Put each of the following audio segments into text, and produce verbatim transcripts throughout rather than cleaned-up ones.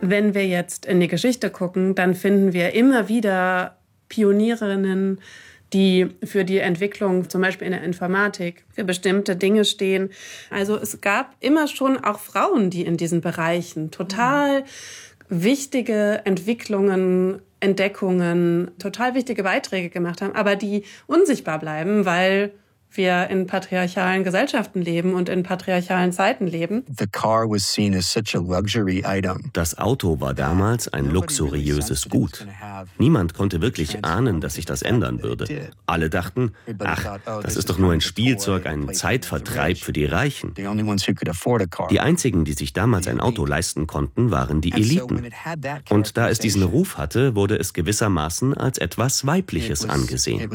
Wenn wir jetzt in die Geschichte gucken, dann finden wir immer wieder Pionierinnen, die für die Entwicklung, zum Beispiel in der Informatik, für bestimmte Dinge stehen. Also es gab immer schon auch Frauen, die in diesen Bereichen total wichtige Entwicklungen, Entdeckungen, total wichtige Beiträge gemacht haben, aber die unsichtbar bleiben, weil wir in patriarchalen Gesellschaften leben und in patriarchalen Zeiten leben. The car was seen as such a luxury item. Das Auto war damals ein luxuriöses Gut. Niemand konnte wirklich ahnen, dass sich das ändern würde. Alle dachten, ach, das ist doch nur ein Spielzeug, ein Zeitvertreib für die Reichen. Die einzigen, die sich damals ein Auto leisten konnten, waren die Eliten. Und da es diesen Ruf hatte, wurde es gewissermaßen als etwas Weibliches angesehen.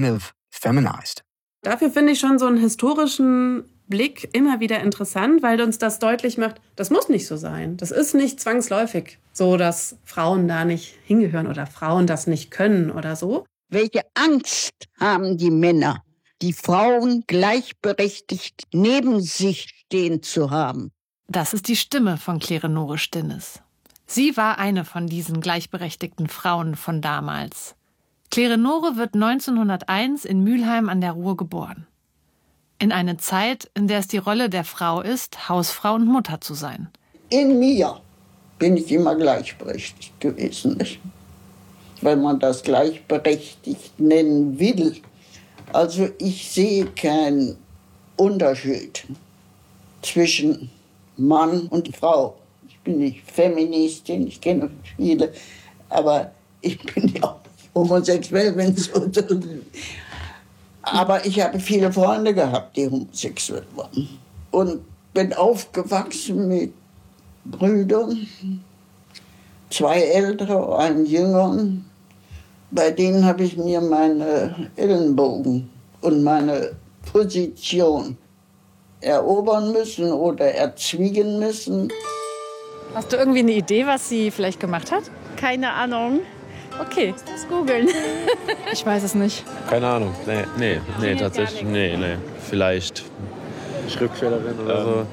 Dafür finde ich schon so einen historischen Blick immer wieder interessant, weil uns das deutlich macht, das muss nicht so sein. Das ist nicht zwangsläufig so, dass Frauen da nicht hingehören oder Frauen das nicht können oder so. Welche Angst haben die Männer, die Frauen gleichberechtigt neben sich stehen zu haben? Das ist die Stimme von Klerenore Stinnes. Sie war eine von diesen gleichberechtigten Frauen von damals. Klerenore wird neunzehnhunderteins in Mülheim an der Ruhr geboren. In eine Zeit, in der es die Rolle der Frau ist, Hausfrau und Mutter zu sein. In mir bin ich immer gleichberechtigt gewesen, nicht? Wenn man das gleichberechtigt nennen will. Also ich sehe keinen Unterschied zwischen Mann und Frau. Ich bin nicht Feministin, ich kenne viele, aber ich bin ja auch homosexuell, wenn es so ist. Aber ich habe viele Freunde gehabt, die homosexuell waren. Und bin aufgewachsen mit Brüdern, zwei ältere, einen jüngeren. Bei denen habe ich mir meine Ellenbogen und meine Position erobern müssen oder erzwingen müssen. Hast du irgendwie eine Idee, was sie vielleicht gemacht hat? Keine Ahnung. Okay. Ich muss das googeln. Ich weiß es nicht. Keine Ahnung. Nee, nee, nee tatsächlich. Nee, nee. Vielleicht Schriftstellerin oder so.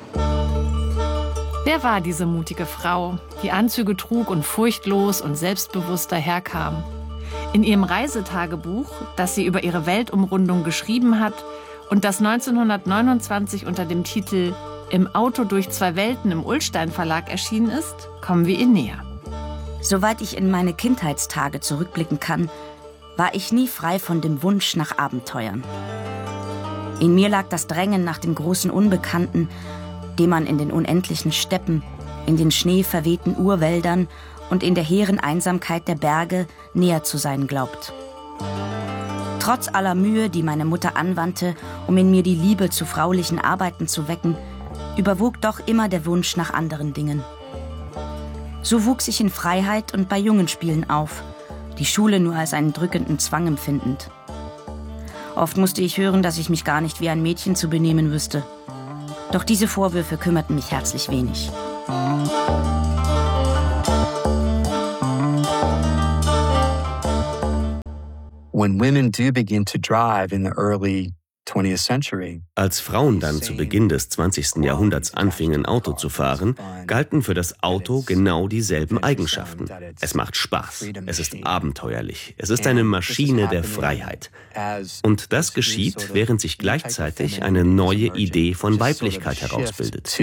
Wer war diese mutige Frau, die Anzüge trug und furchtlos und selbstbewusst daherkam? In ihrem Reisetagebuch, das sie über ihre Weltumrundung geschrieben hat und das neunzehnhundertneunundzwanzig unter dem Titel »Im Auto durch zwei Welten« im Ullstein Verlag erschienen ist, kommen wir ihr näher. Soweit ich in meine Kindheitstage zurückblicken kann, war ich nie frei von dem Wunsch nach Abenteuern. In mir lag das Drängen nach dem großen Unbekannten, dem man in den unendlichen Steppen, in den schneeverwehten Urwäldern und in der hehren Einsamkeit der Berge näher zu sein glaubt. Trotz aller Mühe, die meine Mutter anwandte, um in mir die Liebe zu fraulichen Arbeiten zu wecken, überwog doch immer der Wunsch nach anderen Dingen. So wuchs ich in Freiheit und bei Jungenspielen auf, die Schule nur als einen drückenden Zwang empfindend. Oft musste ich hören, dass ich mich gar nicht wie ein Mädchen zu benehmen wüsste. Doch diese Vorwürfe kümmerten mich herzlich wenig. When women do begin to drive in the early Als Frauen dann zu Beginn des zwanzigsten Jahrhunderts anfingen, Auto zu fahren, galten für das Auto genau dieselben Eigenschaften. Es macht Spaß, es ist abenteuerlich, es ist eine Maschine der Freiheit. Und das geschieht, während sich gleichzeitig eine neue Idee von Weiblichkeit herausbildet.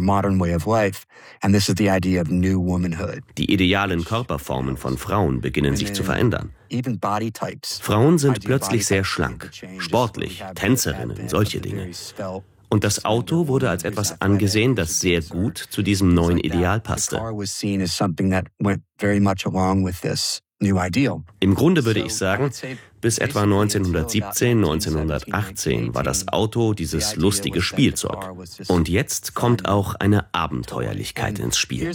Die idealen Körperformen von Frauen beginnen sich zu verändern. Frauen sind plötzlich sehr schlank, sportlich, Tänzerinnen, solche Dinge. Und das Auto wurde als etwas angesehen, das sehr gut zu diesem neuen Ideal passte. Im Grunde würde ich sagen, bis etwa neunzehnhundertsiebzehn, neunzehnhundertachtzehn war das Auto dieses lustige Spielzeug. Und jetzt kommt auch eine Abenteuerlichkeit ins Spiel.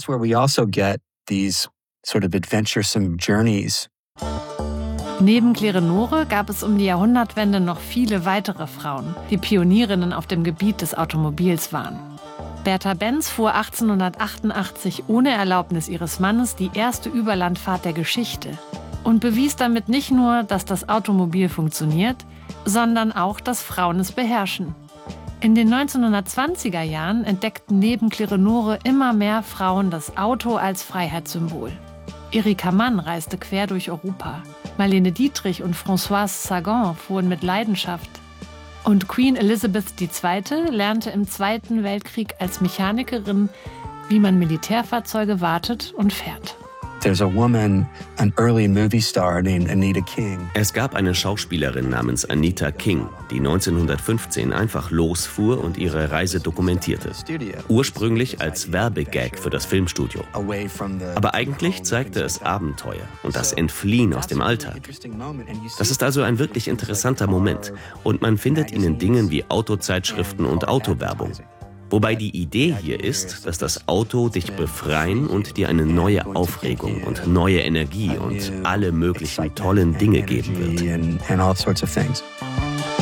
Neben Klerenore gab es um die Jahrhundertwende noch viele weitere Frauen, die Pionierinnen auf dem Gebiet des Automobils waren. Bertha Benz fuhr achtzehnhundertachtundachtzig ohne Erlaubnis ihres Mannes die erste Überlandfahrt der Geschichte und bewies damit nicht nur, dass das Automobil funktioniert, sondern auch, dass Frauen es beherrschen. In den neunzehnhundertzwanziger Jahren entdeckten neben Kleonore immer mehr Frauen das Auto als Freiheitssymbol. Erika Mann reiste quer durch Europa. Marlene Dietrich und Françoise Sagan fuhren mit Leidenschaft. Und Queen Elizabeth die Zweite lernte im Zweiten Weltkrieg als Mechanikerin, wie man Militärfahrzeuge wartet und fährt. There's a woman, an early movie star named Anita King. Es gab eine Schauspielerin namens Anita King, die neunzehnhundertfünfzehn einfach losfuhr und ihre Reise dokumentierte. Ursprünglich als Werbegag für das Filmstudio. Aber eigentlich zeigte es Abenteuer und das Entfliehen aus dem Alltag. Das ist also ein wirklich interessanter Moment. Und man findet ihn in Dingen wie Autozeitschriften und Autowerbung. Wobei die Idee hier ist, dass das Auto dich befreien und dir eine neue Aufregung und neue Energie und alle möglichen tollen Dinge geben wird.